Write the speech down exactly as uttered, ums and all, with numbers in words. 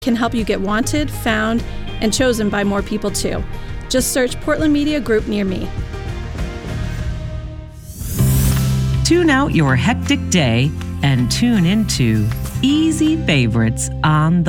can help you get wanted, found, and chosen by more people too. Just search Portland Media Group near me. Tune out your hectic day and tune into Easy Favorites on the